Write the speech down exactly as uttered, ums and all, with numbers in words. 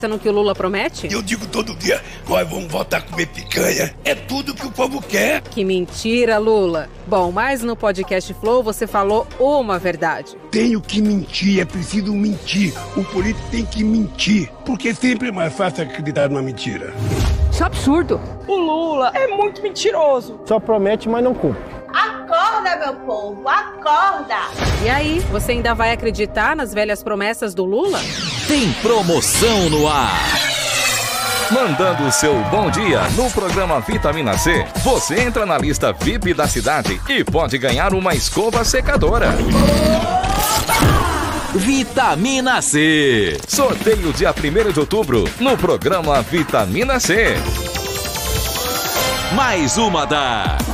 no que o Lula promete? Eu digo todo dia, nós vamos voltar a comer picanha. É tudo que o povo quer. Que mentira, Lula. Bom, mas no podcast Flow você falou uma verdade. Tenho que mentir, é preciso mentir. O político tem que mentir, porque sempre é mais fácil acreditar numa mentira. Isso é absurdo. O Lula é muito mentiroso. Só promete, mas não cumpre. Acorda, meu povo, acorda! E aí, você ainda vai acreditar nas velhas promessas do Lula? Tem promoção no ar! Mandando o seu bom dia no programa Vitamina C, você entra na lista V I P da cidade e pode ganhar uma escova secadora. Vitamina C. Sorteio dia primeiro de outubro no programa Vitamina C. Mais uma da...